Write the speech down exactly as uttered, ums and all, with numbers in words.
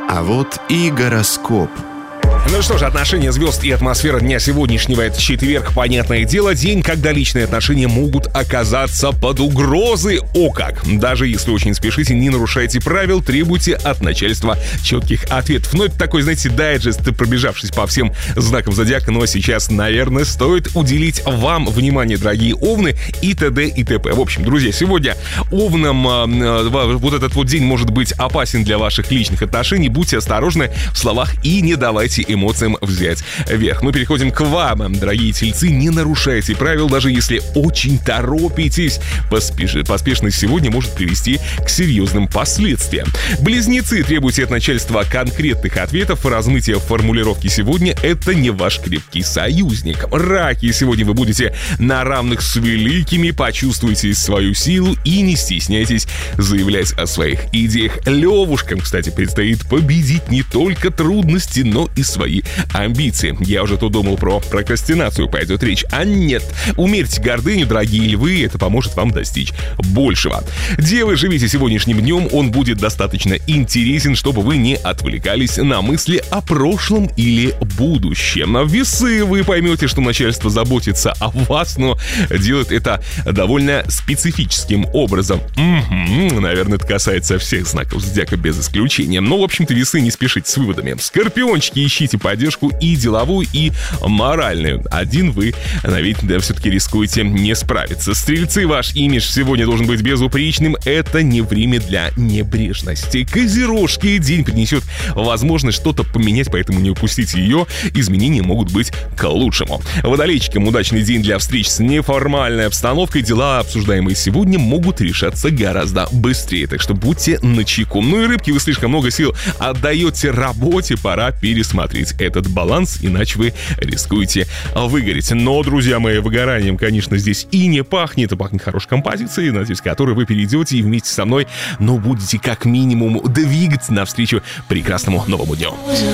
А вот и гороскоп. Ну что же, отношения звезд и атмосфера дня сегодняшнего — это четверг, понятное дело, день, когда личные отношения могут оказаться под угрозой. О как! Даже если очень спешите, не нарушайте правил, требуйте от начальства четких ответов. Ну, это такой, знаете, дайджест, пробежавшись по всем знакам зодиака, но сейчас, наверное, стоит уделить вам внимание, дорогие овны, и т.д. и т.п. В общем, друзья, сегодня овнам э, вот этот вот день может быть опасен для ваших личных отношений. Будьте осторожны в словах и не давайте эмоциям взять верх. Ну, переходим к вам, дорогие тельцы. Не нарушайте правил, даже если очень торопитесь. Поспеш... Поспешность сегодня может привести к серьезным последствиям. Близнецы, требуйте от начальства конкретных ответов. Размытие формулировки сегодня — это не ваш крепкий союзник. Раки, сегодня вы будете на равных с великими, почувствуйте свою силу и не стесняйтесь заявлять о своих идеях. Левушкам, кстати, предстоит победить не только трудности, но и свои амбиции. Я уже тут думал, про прокрастинацию пойдет речь, а нет. Умерьте гордыню, дорогие львы, это поможет вам достичь большего. Девы, живите сегодняшним днем, он будет достаточно интересен, чтобы вы не отвлекались на мысли о прошлом или будущем. Весы, вы поймете, что начальство заботится о вас, но делает это довольно специфическим образом. Угу, наверное, это касается всех знаков зодиака без исключения. Но, в общем-то, весы, не спешите с выводами. Скорпиончики, ищите поддержку и деловую, и моральную. Один вы, на вид, да, все-таки рискуете не справиться. Стрельцы, ваш имидж сегодня должен быть безупречным. Это не время для небрежности. Козерожки, день принесет возможность что-то поменять, поэтому не упустите ее. Изменения могут быть к лучшему. Водолейчикам удачный день для встреч с неформальной обстановкой. Дела, обсуждаемые сегодня, могут решаться гораздо быстрее, так что будьте начеку. Ну и рыбки, вы слишком много сил отдаете работе, пора пересмотреть этот баланс, иначе вы рискуете выгореть. Но, друзья мои, выгоранием, конечно, здесь и не пахнет, а пахнет хорошей композицией, надеюсь, которой вы перейдете и вместе со мной, но будете как минимум двигаться навстречу прекрасному новому дню.